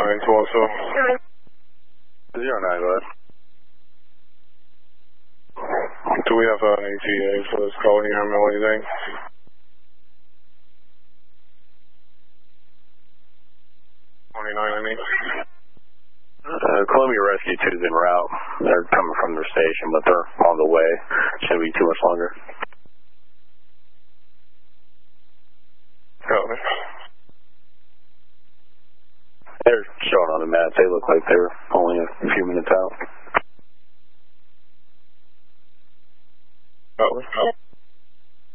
912. 09, go ahead. Do we have an ATA for this call? Can you hear me or anything? Columbia Rescue 2 is en route. They're coming from their station, but they're on the way. Shouldn't be too much longer. Copy. They're showing on the map. They look like they're only a few minutes out. Copy.